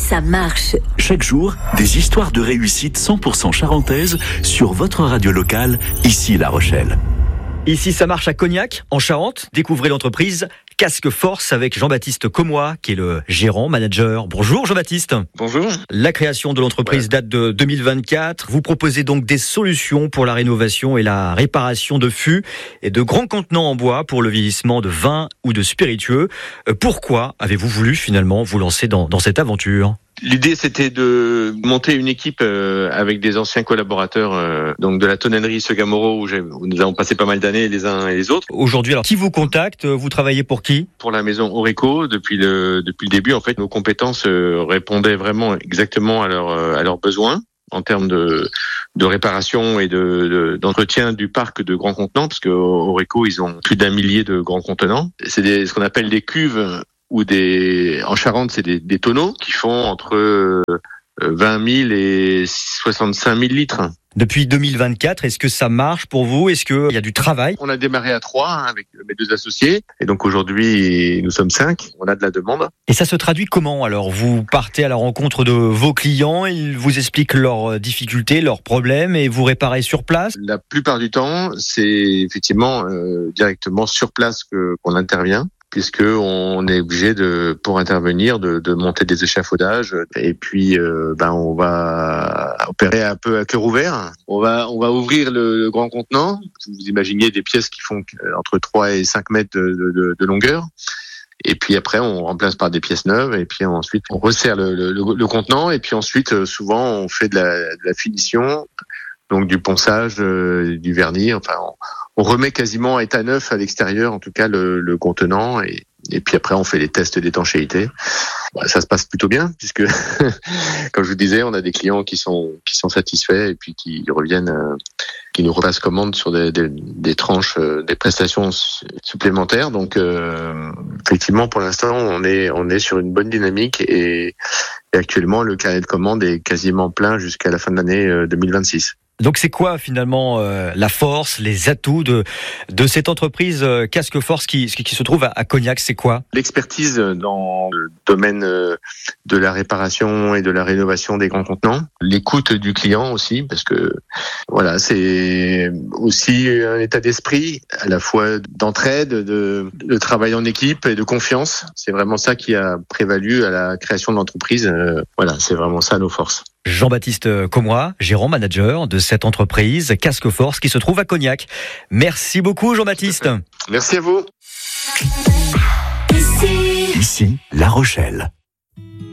ça marche. Chaque jour, des histoires de réussite 100% charentaises sur votre radio locale, ici La Rochelle. Ici, ça marche à Cognac, en Charente. Découvrez l'entreprise Casque Force avec Jean-Baptiste Commois, qui est le gérant, manager. Bonjour Jean-Baptiste. Bonjour. La création de l'entreprise date de 2024. Vous proposez donc des solutions pour la rénovation et la réparation de fûts et de grands contenants en bois pour le vieillissement de vin ou de spiritueux. Pourquoi avez-vous voulu finalement vous lancer dans cette aventure ? L'idée, c'était de monter une équipe avec des anciens collaborateurs donc de la tonnellerie Segamoro où nous avons passé pas mal d'années les uns et les autres. Aujourd'hui, alors qui vous contacte ? Vous travaillez pour qui ? Pour la maison Oreco, depuis le début, en fait, nos compétences répondaient vraiment exactement à leurs besoins en termes de réparation et d'entretien du parc de grands contenants, parce que Oreco, ils ont plus d'1 millier de grands contenants. C'est ce qu'on appelle des cuves. En Charente, c'est des tonneaux qui font entre 20 000 et 65 000 litres. Depuis 2024, est-ce que ça marche pour vous ? Est-ce qu'il y a du travail ? On a démarré à 3 avec mes 2 associés. Et donc aujourd'hui, nous sommes 5. On a de la demande. Et ça se traduit comment alors ? Vous partez à la rencontre de vos clients, ils vous expliquent leurs difficultés, leurs problèmes et vous réparez sur place ? La plupart du temps, c'est effectivement directement sur place qu'on intervient, puisque on est obligé pour intervenir, de monter des échafaudages, et puis on va opérer un peu à cœur ouvert. On va ouvrir le grand contenant. Vous imaginez des pièces qui font entre 3 et 5 mètres de longueur. Et puis après, on remplace par des pièces neuves, et puis ensuite on resserre le contenant, et puis ensuite souvent on fait de la finition, donc du ponçage, du vernis. Enfin, on remet quasiment à état neuf à l'extérieur, en tout cas le contenant, et puis après on fait les tests d'étanchéité. Ça se passe plutôt bien, puisque comme je vous disais, on a des clients qui sont satisfaits et puis qui reviennent, qui nous repassent commande sur des tranches, des prestations supplémentaires. Donc effectivement, pour l'instant, on est sur une bonne dynamique, et actuellement le carnet de commande est quasiment plein jusqu'à la fin de l'année 2026. Donc c'est quoi finalement la force, les atouts de cette entreprise Casque Force qui se trouve à Cognac, c'est quoi ? L'expertise dans le domaine de la réparation et de la rénovation des grands contenants, l'écoute du client aussi, parce que voilà, c'est aussi un état d'esprit à la fois d'entraide, de travail en équipe et de confiance. C'est vraiment ça qui a prévalu à la création de l'entreprise. Voilà, c'est vraiment ça nos forces. Jean-Baptiste Commois, gérant manager de cette entreprise Casque Force qui se trouve à Cognac. Merci beaucoup Jean-Baptiste. Merci à vous. Ici, La Rochelle.